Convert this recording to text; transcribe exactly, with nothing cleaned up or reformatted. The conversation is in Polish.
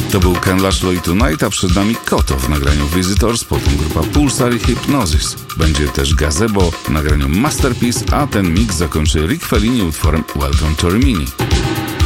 To był Can Lashley Tonight, a przed nami Koto w nagraniu Visitors, potem grupa Pulsar i Hypnosis. Będzie też Gazebo w nagraniu Masterpiece, a ten mix zakończy Rick Fellini utworem Welcome to Rimini.